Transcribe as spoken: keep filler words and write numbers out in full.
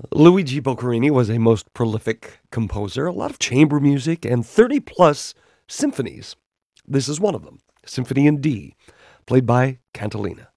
Luigi Boccherini was a most prolific composer, a lot of chamber music, and thirty plus symphonies. This is one of them, Symphony in D, played by Cantilena.